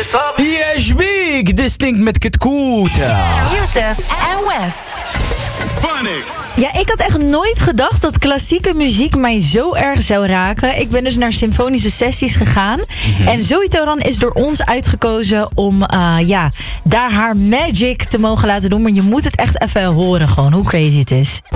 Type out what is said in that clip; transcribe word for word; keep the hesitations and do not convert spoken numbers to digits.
Yes, big. Distinct met Kitkoota. Youssef en Wes. Ja, ik had echt nooit gedacht dat klassieke muziek mij zo erg zou raken. Ik ben dus naar symfonische sessies gegaan. Mm-hmm. En Zoe Toran is door ons uitgekozen om uh, ja, daar haar magic te mogen laten doen. Maar je moet het echt even horen gewoon, hoe crazy het is.